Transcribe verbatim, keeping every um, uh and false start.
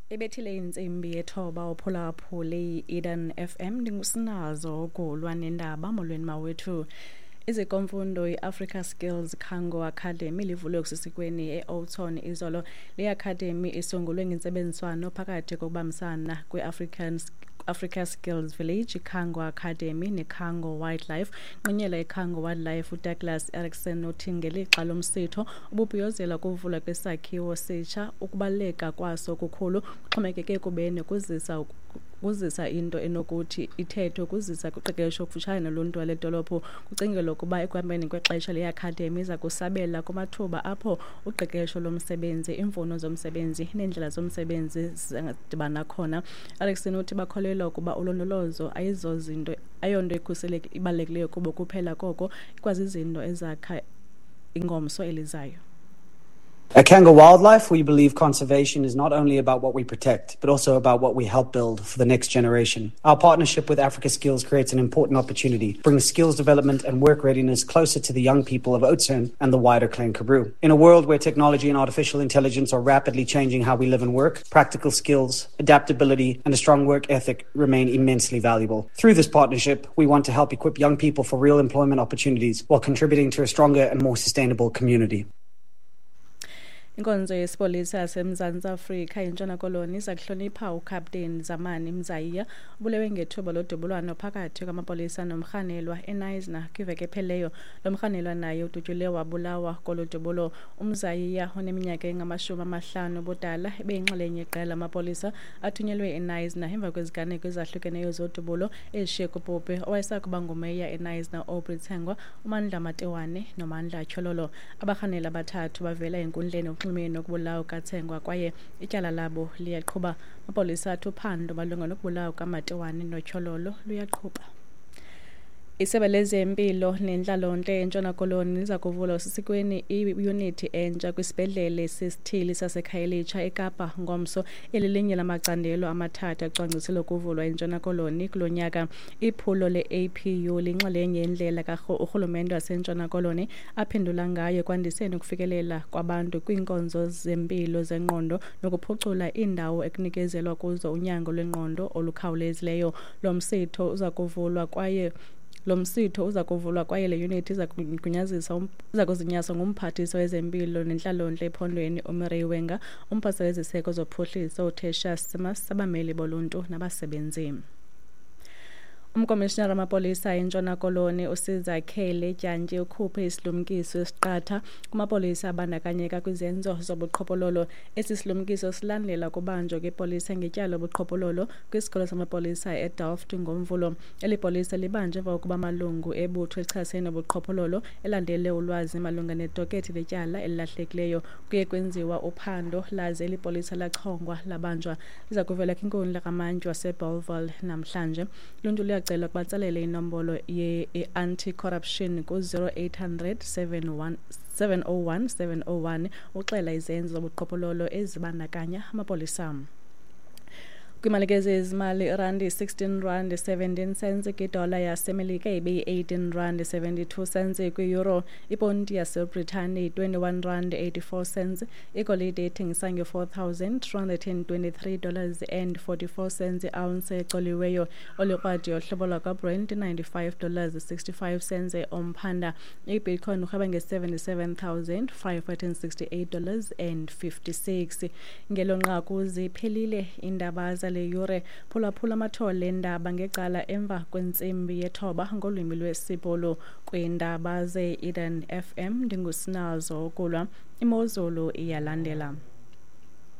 Ebethile insimbi yethoba ophulaphuli Eden F M ndingusinazo kulwa nendaba molweni mawethu. Izikomfundo i-Africa Skills Khango Academy livulwe kusesikweni e-Oldton izolo. Le academy isungulwe ngentsebenziswano phakathi kokubambisana kwe-African Africa Skills Village, Khango Academy neKhango Wildlife. Nqonyela iKhango Wildlife uDouglas Erickson uthi ngelixa lomsitho ububhiyozela kuvula kwesakhiwo sitsha ukubaleka kwaso kukhulu kuxhomekeke kubene kuzisa kuzisa into enokuthi ithethe kuzisa kuqeqesho kufutshane noluntu wale dolophu. Kucingelwa ukuba ekuhambeni kwexesha le academy iza kusabela kumathuba apho uqeqesho lomsebenzi, imfuno zomsebenzi neendlela zomsebenzi zingadibana khona. Erickson uthi bakholelwa ukuba ulondolozo ayizozinto ayonto ekhuseleke ibalulekileyo kubo kuphela koko ikwazi izinto ezakha ingomso elizayo. At Khango Wildlife, we believe conservation is not only about what we protect, but also about what we help build for the next generation. Our partnership with Africa Skills creates an important opportunity to bring skills development and work readiness closer to the young people of Oudtshoorn and the wider Klein Karoo. In a world where technology and artificial intelligence are rapidly changing how we live and work, practical skills, adaptability, and a strong work ethic remain immensely valuable. Through this partnership, we want to help equip young people for real employment opportunities while contributing to a stronger and more sustainable community. Inkonzo yesipolisa yaseMzantsi Afrika eNtshona Koloni iza kuhlonipha uCaptain Zamani Mzaiya ubulewe ngethuba lodubulwano phakathi kwamapolisa nomrhanelwa eNisna kwiveki epheleyo. Lo mrhanelwa naye udutyulwe wabulawa kolodubulo. UMzaiya oneminyaka engamashumi amahlanu ubudala ebeyinxalenye yeqela lamapolisa athunyelwe eNisna emva kweziganeko ezahlukeneyo zodubulo ezishiye kubhubhe owayesakuba ngumeya eNisna Aubrey Tsengwa, uMandla Matewane noMandla Tyhololo. Abarhanelwa abathathu bavela enkundleni nokubulawa kaTsengwa kwaye ityala labo liyaqhuba. Amapolisa athi uphando malunga nokubulawa kaMatewane noTyhololo luyaqhuba. Isebe lezempilo nentlalontle eNtshona Koloni liza kuvula sesikweni iyunithi entsha kwisibhedlele sesithili saseKhayelitsha eKapa ngomso. Eli linye lamacandelo amathathu acwangciselwe ukuvulwa eNtshona Koloni kulo nyaka. Iphulo le-A P U linxalenye yendlela karhulumente waseNtshona Koloni aphendula ngayo kwandiseni ukufikelela kwabantu kwiinkonzo zempilo zengqondo nokuphucula iindawo ekunikezelwa kuzo unyango lwengqondo olukhawulezileyo. Lo msitho uza kuvulwa kwaye Lo msitho uza kuvulwa kwaye le unit iza kugunyazisa iza kuzinyaswa ngumphathiswa wezempilo nentlalontle ephondweni uMireille Wenga, umphathiswa weziseko zophuhliso uTertius Simas, abameli boluntu nabasebenzi. Umkomishinala wamapolisa eNtshona Koloni uSiza Khele Dyantyi ukhuphe isilumkiso esiqatha kumapolisa abandakanyeka kwizenzo zobuqhophololo. Esi silumkiso silandela kubanjwa kwepolisa ngetyala lobuqhophololo kwisikolo samapolisa eDelft ngomvulo. Eli polisa libanje emva kokuba amalungu ebutho elichasene nobuqhophololo elandele ulwazi malunga nedokethi letyala elilahlekileyo kuye kwenziwa uphando laze eli polisa lachongwa labanjwa. Liza kuvela kwinkundla kaMantyi waseBellville namhlanje. Luntu cela kubatsalele inombolo ye-anti-corruption ku-zero eight hundred seven oh one seven oh one uxela izenzo zobuqhophololo ezibandakanya amapolisa. Kwimalike ezimali irandi sixteen rand seventeen cents, kwidola yasemelika ibe-eighteen rand seventy-two cents, kwi-euro iponti yaseBritane twenty-one rand eighty-four cents, igolide ethengisa nge-four thousand two hundred twenty-three dollars and forty-four cents, ounce ecoliweyo olikrwadi yohlobo lwakwaBrent ninety-five dollars sixty-five cents, omphanda ibitcoin urhweba nge-seventy-seven thousand five hundred sixty-eight dollars and fifty-six. Ngelo nqaku ziphelile indaba le yure phulaphula amathole endaba ngecala emva kwentsimbi yethoba ngolwimi lwesibhulu kwiindaba ze-Eden F M. Ndingusinazo kulwa, imozulu iyalandela.